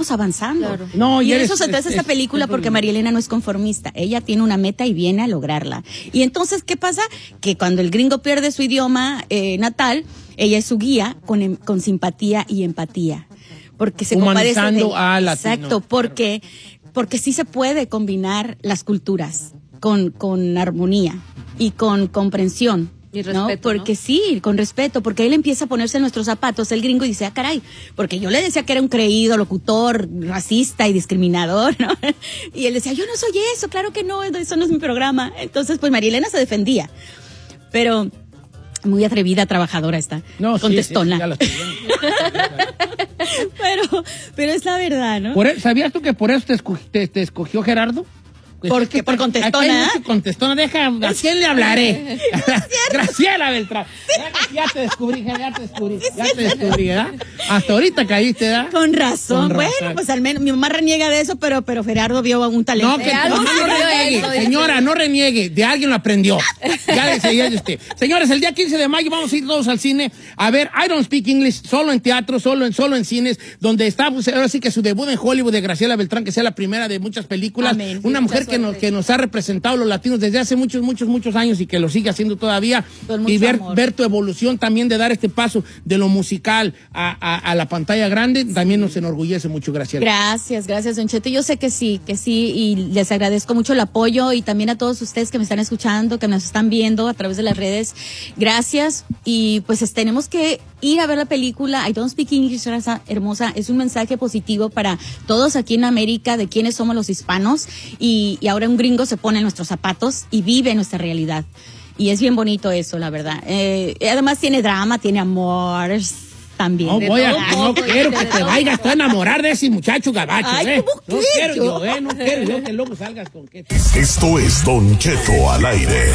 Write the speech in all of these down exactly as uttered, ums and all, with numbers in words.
estamos avanzando. Claro. No, y, y eres, eso se trata es, esta es, película es, porque María Elena no es conformista. Ella tiene una meta y viene a lograrla. Y entonces, ¿qué pasa? Que cuando el gringo pierde su idioma eh, natal, ella es su guía con, con simpatía y empatía. Porque se compadece de él. a latino. Exacto, porque, porque sí se puede combinar las culturas con, con armonía y con comprensión. Y respeto, ¿no? Porque ¿no? sí, con respeto, porque él empieza a ponerse en nuestros zapatos, el gringo, y dice, ah, caray, porque yo le decía que era un creído, locutor, racista y discriminador, ¿no? Y él decía, yo no soy eso, claro que no, eso no es mi programa. Entonces, pues María Elena se defendía, pero muy atrevida, trabajadora está, no, contestona. Sí, sí, ya lo estoy viendo. pero, pero es la verdad, ¿no? Por, ¿sabías tú que por eso te, escogió, te, te escogió Gerardo? ¿Por qué? ¿Por contestona? Aquí hay mucho contestona, deja, ¿a quién le hablaré? Graciela Beltrán. Ya te descubrí, ya te descubrí, ya te descubrí, ¿verdad? Hasta ahorita caíste, ¿verdad? Con razón. Con bueno, razón. pues al menos mi mamá reniega de eso, pero, pero Gerardo vio un talento. No, que tu mamá no reniegue, eso, señora, no reniegue, de alguien lo aprendió. Ya le seguía de usted. Señores, el día quince de mayo vamos a ir todos al cine a ver I Don't Speak English, solo en teatro, solo en, solo en cines, donde está, pues, ahora sí que su debut en Hollywood de Graciela Beltrán, que sea la primera de muchas películas. Amén. Una Sí, mujer que nos, que nos ha representado a los latinos desde hace muchos, muchos, muchos años y que lo sigue haciendo todavía. Con mucho Y ver, amor. ver tu evolución también de dar este paso de lo musical a, a, a la pantalla grande, también nos enorgullece mucho, Graciela. Gracias, gracias, Don Cheto. Yo sé que sí, que sí, y les agradezco mucho el apoyo y también a todos ustedes que me están escuchando, que nos están viendo a través de las redes. Gracias, y pues es, tenemos que ir a ver la película I Don't Speak English, raza hermosa. Es un mensaje positivo para todos aquí en América de quiénes somos los hispanos, y, y ahora un gringo se pone en nuestros zapatos y vive nuestra realidad. Y es bien bonito eso, la verdad. Eh, además tiene drama, tiene amor también. No, de voy a, todo no poco, quiero de que te todo vayas tú a enamorar de ese muchacho gabacho, Ay, ¿eh? ¿cómo No qué? quiero Yo- yo, ¿eh? No quiero yo que luego salgas con que... Esto es Don Cheto al aire.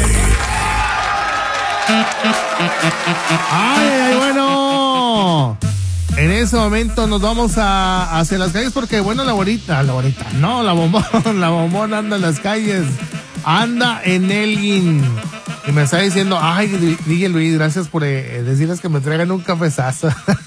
Ay, ay, bueno. En ese momento nos vamos a hacia las calles porque, bueno, la bonita, la bonita, no, la bombón, la bombón anda en las calles, anda en Elgin. Y me está diciendo, ay, D J Luis, gracias por eh, decirles que me traigan un cafezazo.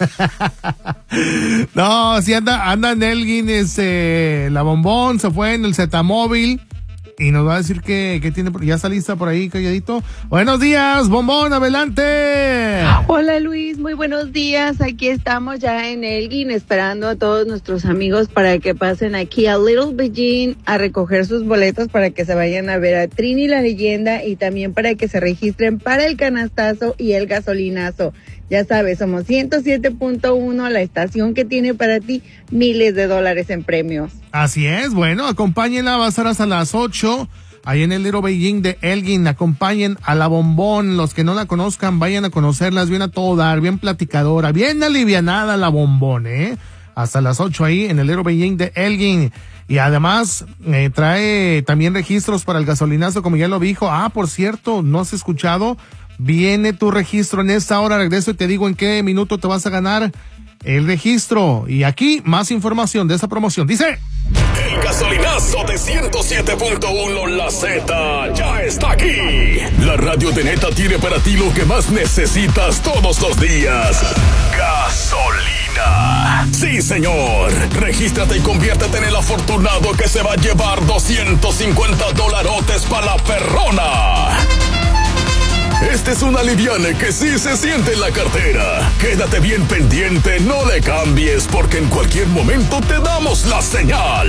No, sí anda, anda en Elgin, este, la bombón se fue en el Zetamóvil. Y nos va a decir que, que tiene, ya está lista por ahí, calladito. Buenos días, bombón, adelante. Hola Luis, muy buenos días. Aquí estamos ya en Elgin esperando a todos nuestros amigos para que pasen aquí a Little Beijing a recoger sus boletos para que se vayan a ver a Trini la leyenda y también para que se registren para el canastazo y el gasolinazo. Ya sabes, somos ciento siete punto uno, la estación que tiene para ti miles de dólares en premios. Así es, bueno, acompáñenla, va a estar hasta las ocho, ahí en el Little Beijing de Elgin. Acompañen a la bombón, los que no la conozcan, vayan a conocerlas, bien a todo dar, bien platicadora, bien alivianada la bombón, ¿eh? Hasta las ocho ahí en el Little Beijing de Elgin. Y además eh, trae también registros para el gasolinazo, como ya lo dijo. Ah, por cierto, ¿no has escuchado? Viene tu registro en esta hora, regreso y te digo en qué minuto te vas a ganar el registro. Y aquí más información de esa promoción. Dice: El gasolinazo de ciento siete punto uno La Z ya está aquí. La radio de neta tiene para ti lo que más necesitas todos los días. Gasolina. Sí, señor. Regístrate y conviértete en el afortunado que se va a llevar doscientos cincuenta dolarotes para la perrona. Este es un aliviane que sí se siente en la cartera. Quédate bien pendiente, no le cambies, porque en cualquier momento te damos la señal.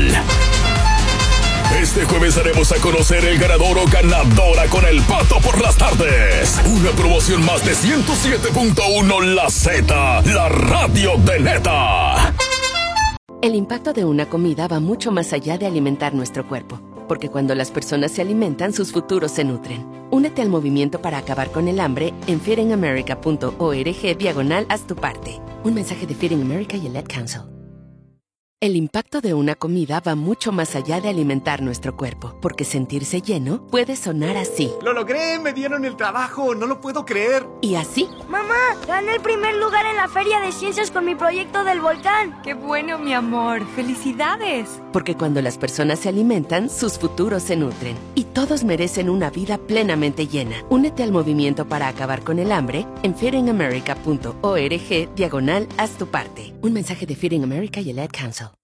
Este jueves haremos a conocer el ganador o ganadora con el Pato por las tardes. Una promoción más de ciento siete punto uno La Z, la radio de neta. El impacto de una comida va mucho más allá de alimentar nuestro cuerpo. Porque cuando las personas se alimentan, sus futuros se nutren. Únete al movimiento para acabar con el hambre en feedingamerica.org diagonal haz tu parte. Un mensaje de Feeding America y el Ad Council. El impacto de una comida va mucho más allá de alimentar nuestro cuerpo, porque sentirse lleno puede sonar así. ¡Lo logré! ¡Me dieron el trabajo! ¡No lo puedo creer! Y así. ¡Mamá! ¡Gané el primer lugar en la Feria de Ciencias con mi proyecto del volcán! ¡Qué bueno, mi amor! ¡Felicidades! Porque cuando las personas se alimentan, sus futuros se nutren. Y todos merecen una vida plenamente llena. Únete al movimiento para acabar con el hambre en feedingamerica.org diagonal haz tu parte. Un mensaje de Feeding America y el Ad Council.